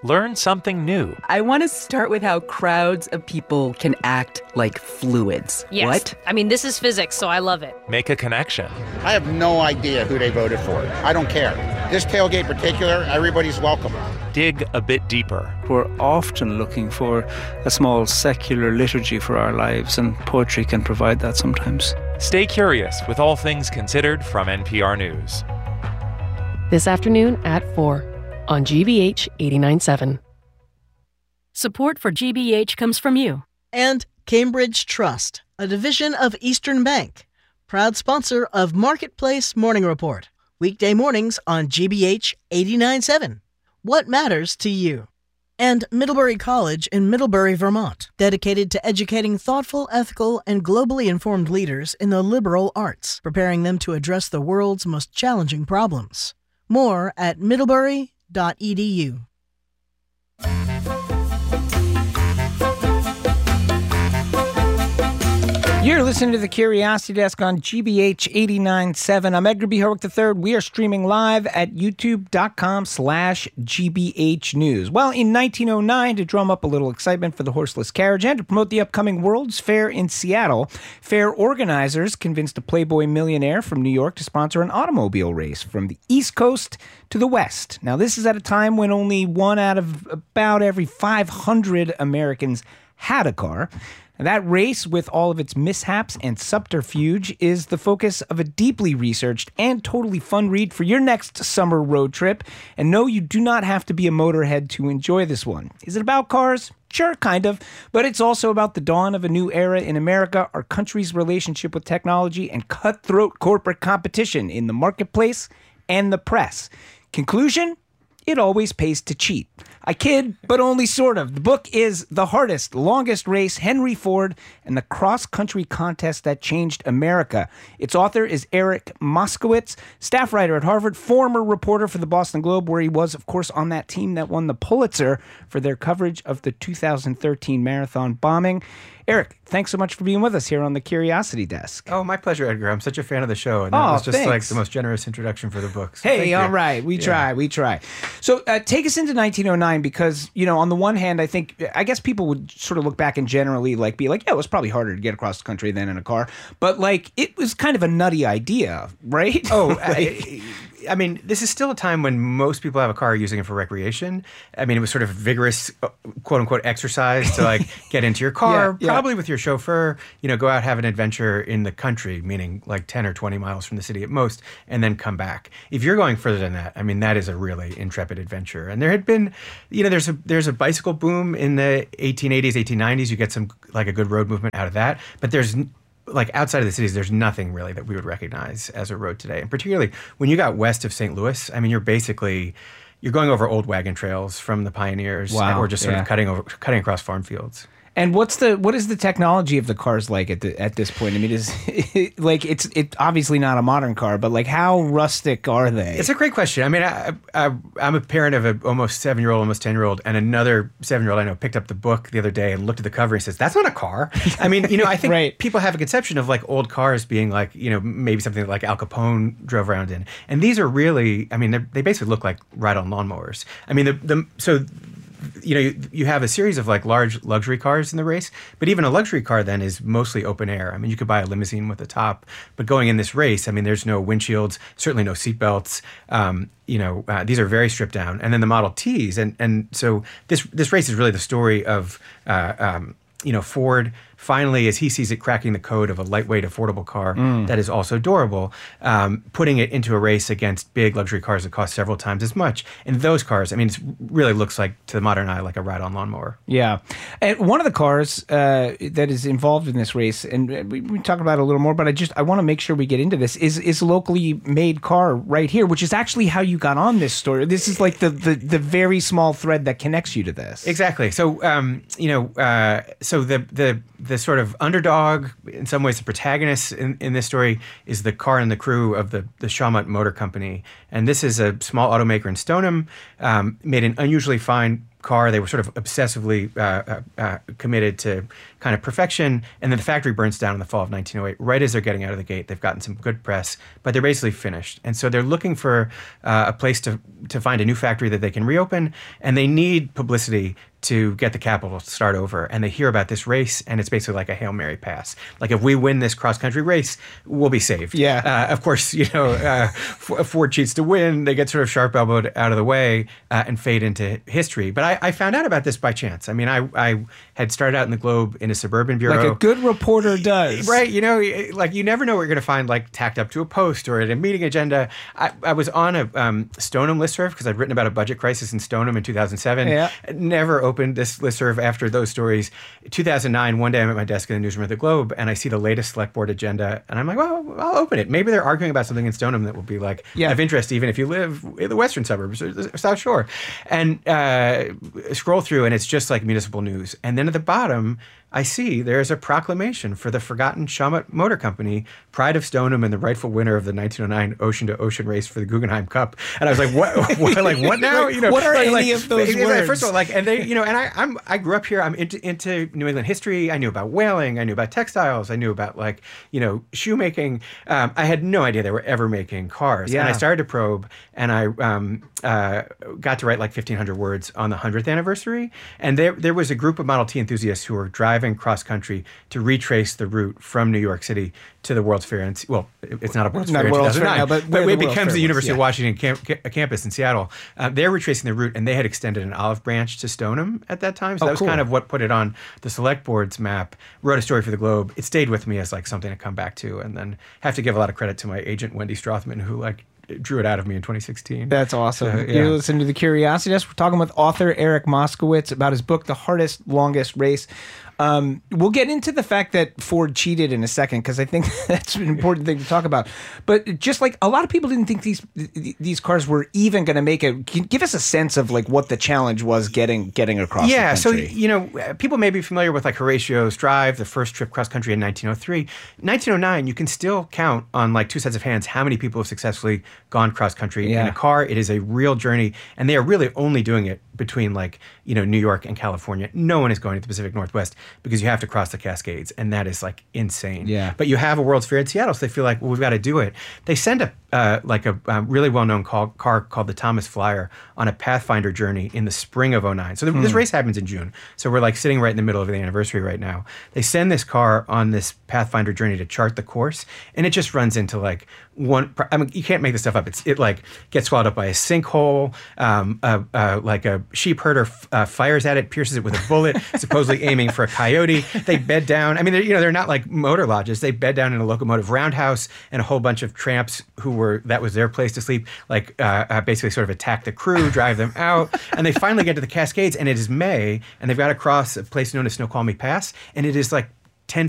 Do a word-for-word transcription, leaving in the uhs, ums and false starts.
Learn something new. I want to start with how crowds of people can act like fluids. Yes. What? I mean, this is physics, so I love it. Make a connection. I have no idea who they voted for. I don't care. This tailgate in particular, everybody's welcome. Dig a bit deeper. We're often looking for a small secular liturgy for our lives, and poetry can provide that sometimes. Stay curious with All Things Considered from N P R News. This afternoon at four on G B H eighty-nine point seven. Support for G B H comes from you. And Cambridge Trust, a division of Eastern Bank, proud sponsor of Marketplace Morning Report, weekday mornings on G B H eighty-nine point seven. What matters to you? And Middlebury College in Middlebury, Vermont, dedicated to educating thoughtful, ethical, and globally informed leaders in the liberal arts, preparing them to address the world's most challenging problems. More at middlebury dot e d u. You're listening to the Curiosity Desk on G B H eighty-nine point seven. I'm Edgar B. Herwick the third. We are streaming live at youtube.com slash GBH News. Well, in nineteen oh nine, to drum up a little excitement for the horseless carriage and to promote the upcoming World's Fair in Seattle, fair organizers convinced a Playboy millionaire from New York to sponsor an automobile race from the East Coast to the West. Now, this is at a time when only one out of about every five hundred Americans had a car. That race, with all of its mishaps and subterfuge, is the focus of a deeply researched and totally fun read for your next summer road trip. And no, you do not have to be a motorhead to enjoy this one. Is it about cars? Sure, kind of. But it's also about the dawn of a new era in America, our country's relationship with technology, and cutthroat corporate competition in the marketplace and the press. Conclusion? It always pays to cheat. I kid, but only sort of. The book is The Hardest, Longest Race, Henry Ford, and the Cross-Country Contest That Changed America. Its author is Eric Moskowitz, staff writer at Harvard, former reporter for the Boston Globe, where he was, of course, on that team that won the Pulitzer for their coverage of the two thousand thirteen marathon bombing. Eric, thanks so much for being with us here on the Curiosity Desk. Oh, my pleasure, Edgar. I'm such a fan of the show, and that oh, was just thanks. like the most generous introduction for the books. Hey, all right, we yeah. try, we try. So uh, take us into nineteen oh nine because, you know, on the one hand, I think, I guess people would sort of look back and generally like be like, yeah, it was probably harder to get across the country than in a car, but like it was kind of a nutty idea, right? Oh, like, I, I mean, this is still a time when most people have a car using it for recreation. I mean, it was sort of vigorous, quote unquote, exercise to like get into your car, yeah, probably yeah. with your chauffeur, you know, go out, have an adventure in the country, meaning like ten or twenty miles from the city at most, and then come back. If you're going further than that, I mean, that is a really intrepid adventure. And there had been, you know, there's a there's a bicycle boom in the eighteen eighties, eighteen nineties. You get some like a good road movement out of that. But there's like outside of the cities, there's nothing really that we would recognize as a road today. And particularly when you got west of Saint Louis, I mean, you're basically, you're going over old wagon trails from the pioneers, wow, or just sort yeah. of cutting over, cutting across farm fields. And what's the what is the technology of the cars like at the, at this point? I mean, is it, like it's it obviously not a modern car, but like how rustic are they? It's a great question. I mean, I, I, I'm a parent of an almost seven year old, almost ten year old, and another seven year old I know picked up the book the other day and looked at the cover and says, "That's not a car." I mean, you know, I think right. people have a conception of like old cars being like, you know, maybe something that like Al Capone drove around in, and these are really, I mean, they basically look like ride-on lawnmowers. I mean, the the so. You know, you, you have a series of like large luxury cars in the race, but even a luxury car then is mostly open air. I mean, you could buy a limousine with a top, but going in this race, I mean, there's no windshields, certainly no seatbelts. Um, you know, uh, these are very stripped down. And then the Model Ts, and and so this this race is really the story of uh, um, you know, Ford finally, as he sees it, cracking the code of a lightweight, affordable car mm. that is also durable, um, putting it into a race against big luxury cars that cost several times as much. And those cars, I mean, it really looks like, to the modern eye, like a ride-on lawnmower. Yeah. And one of the cars uh, that is involved in this race, and we, we talk about it a little more, but I just, I want to make sure we get into this, is is a locally made car right here, which is actually how you got on this story. This is like the, the, the very small thread that connects you to this. Exactly. So, um, you know, uh, so the, the, the sort of underdog, in some ways the protagonist in, in this story, is the car and the crew of the, the Shawmut Motor Company. And this is a small automaker in Stoneham, um, made an unusually fine car. They were sort of obsessively uh, uh, uh, committed to kind of perfection. And then the factory burns down in the fall of nineteen oh eight. Right as they're getting out of the gate, they've gotten some good press, but they're basically finished. And so they're looking for uh, a place to to find a new factory that they can reopen, and they need publicity to get the capital to start over. And they hear about this race, and it's basically like a Hail Mary pass. Like, if we win this cross-country race, we'll be saved. Yeah. Uh, of course, you know, uh, Ford cheats to win. They get sort of sharp-elbowed out of the way uh, and fade into history. But I, I found out about this by chance. I mean, I, I had started out in the Globe in a suburban bureau. Like a good reporter does. Right. You know, like, you never know what you're going to find, like, tacked up to a post or at a meeting agenda. I, I was on a um, Stoneham listserv because I'd written about a budget crisis in Stoneham in two thousand seven. Yeah. Never opened this listserv after those stories. two thousand nine, one day I'm at my desk in the newsroom of the Globe, and I see the latest select board agenda, and I'm like, well, I'll open it. Maybe they're arguing about something in Stoneham that will be like yeah. of interest, even if you live in the western suburbs or the South Shore. And uh, scroll through, and it's just like municipal news. And then at the bottom, I see there's a proclamation for the forgotten Shawmut Motor Company, pride of Stoneham and the rightful winner of the nineteen oh nine ocean to ocean race for the Guggenheim Cup. And I was like, what? what like what now? You know, what are like, any like, of those like, words? First of all, like, and they, you know, and I, I'm, I grew up here. I'm into, into New England history. I knew about whaling. I knew about textiles. I knew about, like, you know, shoemaking. Um, I had no idea they were ever making cars. Yeah. And I started to probe, and I um, uh, got to write like fifteen hundred words on the hundredth anniversary. And there, there was a group of Model T enthusiasts who were driving cross country to retrace the route from New York City to the World's Fair. In, well, it's not a World's not Fair in World's two thousand nine, Fair now, but, but it it becomes the University was, of yeah. Washington camp, ca- campus in Seattle. Uh, they're retracing the route, and they had extended an olive branch to Stoneham at that time. So oh, that was cool. kind of what put it on the select board's map. Wrote a story for the Globe. It stayed with me as like something to come back to, and then have to give a lot of credit to my agent, Wendy Strothman, who like drew it out of me in twenty sixteen. That's awesome. So, yeah. You listen to the Curiosity Desk. We're talking with author Eric Moskowitz about his book, The Hardest, Longest Race. Um, we'll get into the fact that Ford cheated in a second, because I think that's an important thing to talk about. But just like a lot of people didn't think these these cars were even going to make it. Give us a sense of like what the challenge was getting getting across yeah, the country. so, you know, people may be familiar with like Horatio's Drive, the first trip cross country in nineteen oh three. nineteen oh nine, you can still count on like two sets of hands how many people have successfully gone cross country Yeah. in a car. It is a real journey, and they are really only doing it between like, you know, New York and California. No one is going to the Pacific Northwest because you have to cross the Cascades, and that is like insane. Yeah. But you have a World's Fair in Seattle, so they feel like, well, we've got to do it. They send a uh, like a um, really well-known call, car called the Thomas Flyer on a Pathfinder journey in the spring of oh nine. So the, Hmm. this race happens in June. So we're like sitting right in the middle of the anniversary right now. They send this car on this Pathfinder journey to chart the course, and it just runs into like one. I mean, you can't make this stuff up. It's it like gets swallowed up by a sinkhole. Um, uh, uh, like a sheep herder f- uh, fires at it, pierces it with a bullet, supposedly aiming for a coyote. They bed down. I mean, they're, you know, they're not like motor lodges. They bed down in a locomotive roundhouse, and a whole bunch of tramps who were that was their place to sleep. Like uh, uh, basically, sort of attack the crew, drive them out, and they finally get to the Cascades, and it is May, and they've got to cross a place known as Snoqualmie Pass, and it is like